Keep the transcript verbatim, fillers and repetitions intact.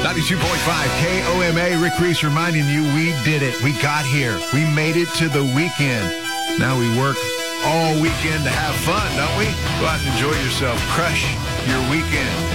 ninety-two point five K O M A. Rick Reese reminding you we did it. We got here. We made it to the weekend. Now we work all weekend to have fun, don't we? Go out and enjoy yourself. Crush your weekend.